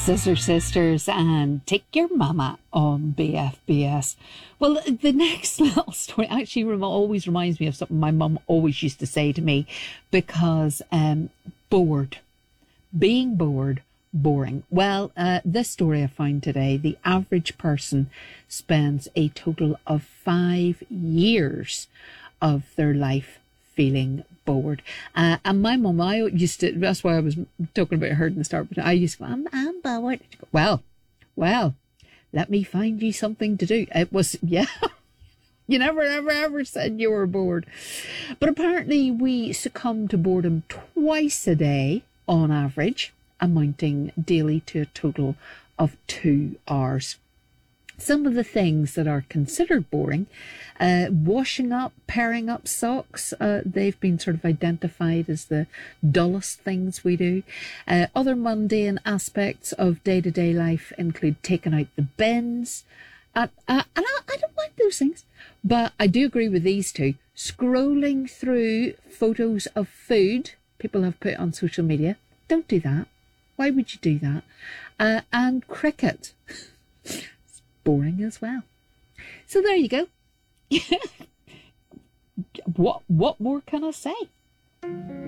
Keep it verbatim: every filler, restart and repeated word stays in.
Scissor Sisters and Take Your Mama on B F B S. Well, the next little story actually rem- always reminds me of something my mum always used to say to me, because um, bored, being bored, boring. Well, uh, this story I found today, the average person spends a total of five years of their life feeling bored. Uh, and my mum, I used to, that's why I was talking about her in the start, but I used to go, I'm, I'm bored. Go, well, well, let me find you something to do. It was, yeah, you never, ever, ever said you were bored. But apparently we succumb to boredom twice a day on average, amounting daily to a total of two hours. Some of the things that are considered boring, uh, washing up, pairing up socks, uh, they've been sort of identified as the dullest things we do. Uh, other mundane aspects of day-to-day life include taking out the bins. Uh, uh, and I, I don't mind those things, but I do agree with these two. Scrolling through photos of food people have put on social media. Don't do that. Why would you do that? Uh, and cricket. Boring as well. So there you go. what what more can I say?